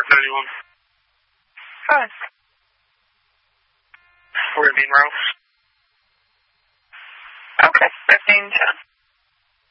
Park 91. Fine. We're going to be in row. Okay, 1510.